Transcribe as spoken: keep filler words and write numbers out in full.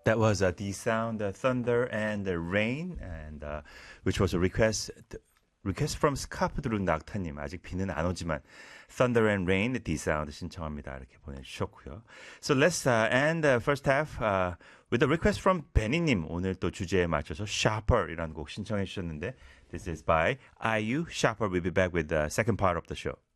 That was uh, the sound, uh, thunder and uh, rain, and uh, which was a request request from 스카프드룬 낙타님. 아직 비는 안 오지만 thunder and rain, the sound 신청합니다. 이렇게 보내주셨고요. So let's uh, end the first half uh, with a request from 베니님. 오늘 또 주제에 맞춰서 Sharper이라는 곡 신청해 주셨는데, this is by 아이유. Sharper will be back with the second part of the show.